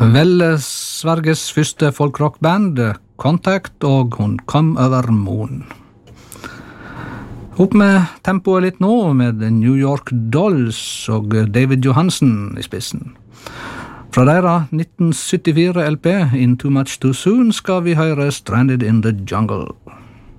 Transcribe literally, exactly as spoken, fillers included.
Vel, Sveriges første folkrockband, Contact, og Hun kom over moon. Opp med tempoet litt nå, med New York Dolls og David Johansen i spissen. Fra deres nitten syttifire L P, In Too Much Too Soon, skal vi høre Stranded in the Jungle.